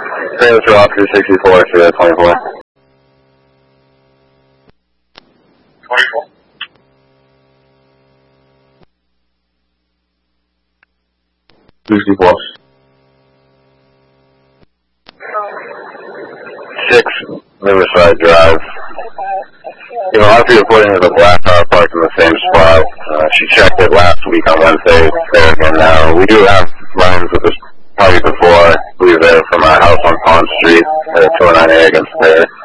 Transfer off 264 to 24. 24. Six Riverside Drive. You know, after reporting to the black car parked in the same spot, she checked it last week on Wednesday. There again now. We do have lines with this party before. We were there from our house on Pond Street at 209A against there.